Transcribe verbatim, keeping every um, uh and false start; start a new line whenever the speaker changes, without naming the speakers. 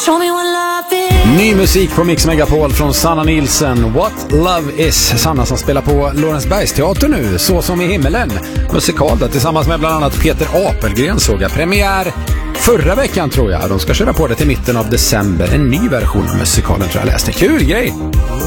Show me what love is.
Ny musik på Mix Megapol från Sanna Nilsson. What Love Is. Sanna som spelar på Lorensbergsteater nu, Så som i himmelen. Musikal där, tillsammans med bland annat Peter Apelgren, såg jag premiär förra veckan tror jag. De ska köra på det till mitten av december. En ny version av musikalen tror jag läste. Kul grej!